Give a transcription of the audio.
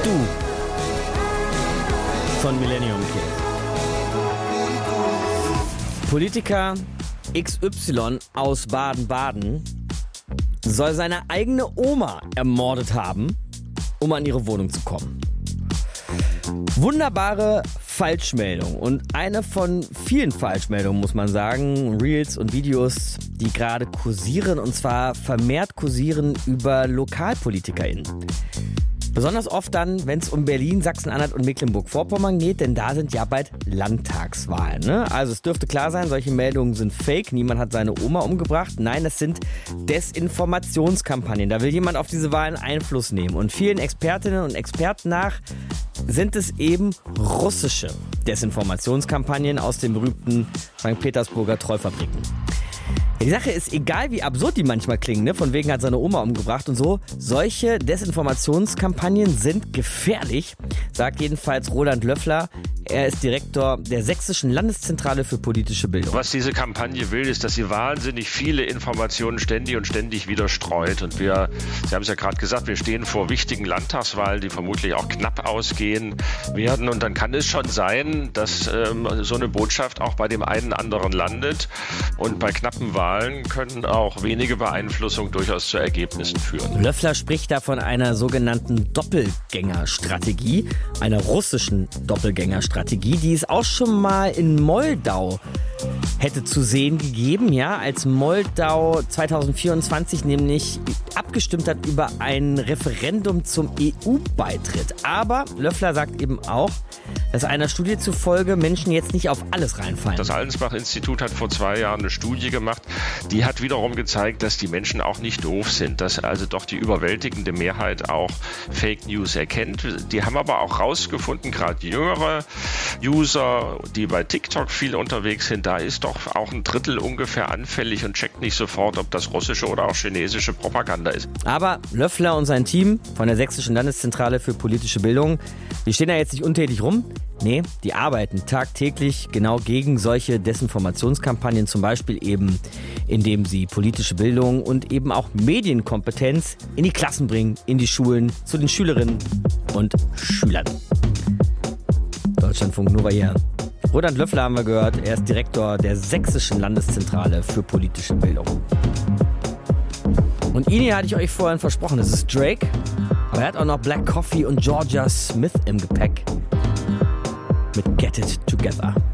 Du von Millennium Kid. Politiker XY aus Baden-Baden soll seine eigene Oma ermordet haben, um an ihre Wohnung zu kommen. Wunderbare Falschmeldung und eine von vielen Falschmeldungen, muss man sagen, Reels und Videos, die gerade kursieren, und zwar vermehrt kursieren über LokalpolitikerInnen. Besonders oft dann, wenn es um Berlin, Sachsen-Anhalt und Mecklenburg-Vorpommern geht, denn da sind ja bald Landtagswahlen. Ne? Also es dürfte klar sein, solche Meldungen sind fake, niemand hat seine Oma umgebracht. Nein, das sind Desinformationskampagnen. Da will jemand auf diese Wahlen Einfluss nehmen. Und vielen Expertinnen und Experten nach sind es eben russische Desinformationskampagnen aus den berühmten St. Petersburger Trollfabriken. Die Sache ist, egal wie absurd die manchmal klingen, ne? Von wegen hat seine Oma umgebracht und so, solche Desinformationskampagnen sind gefährlich, sagt jedenfalls Roland Löffler. Er ist Direktor der Sächsischen Landeszentrale für politische Bildung. Was diese Kampagne will, ist, dass sie wahnsinnig viele Informationen ständig wieder streut. Und Sie haben es ja gerade gesagt, wir stehen vor wichtigen Landtagswahlen, die vermutlich auch knapp ausgehen werden. Und dann kann es schon sein, dass so eine Botschaft auch bei dem einen anderen landet. Und bei knappen Wahlen können auch wenige Beeinflussung durchaus zu Ergebnissen führen. Löffler spricht da von einer sogenannten Doppelgängerstrategie, einer russischen Doppelgängerstrategie, die es auch schon mal in Moldau hätte zu sehen gegeben, ja, als Moldau 2024 nämlich abgestimmt hat über ein Referendum zum EU-Beitritt. Aber Löffler sagt eben auch, dass einer Studie zufolge Menschen jetzt nicht auf alles reinfallen. Das Allensbach-Institut hat vor 2 Jahren eine Studie gemacht, die hat wiederum gezeigt, dass die Menschen auch nicht doof sind, dass also doch die überwältigende Mehrheit auch Fake News erkennt. Die haben aber auch rausgefunden, gerade jüngere User, die bei TikTok viel unterwegs sind, da ist doch auch 1/3 ungefähr anfällig und checkt nicht sofort, ob das russische oder auch chinesische Propaganda ist. Aber Löffler und sein Team von der Sächsischen Landeszentrale für politische Bildung, die stehen da jetzt nicht untätig rum. Nee, die arbeiten tagtäglich genau gegen solche Desinformationskampagnen, zum Beispiel eben, indem sie politische Bildung und eben auch Medienkompetenz in die Klassen bringen, in die Schulen, zu den Schülerinnen und Schülern. Deutschlandfunk Nova hier. Roland Löffler haben wir gehört, er ist Direktor der Sächsischen Landeszentrale für politische Bildung. Und ihn hatte ich euch vorhin versprochen, das ist Drake, aber er hat auch noch Black Coffee und Georgia Smith im Gepäck mit Get It Together.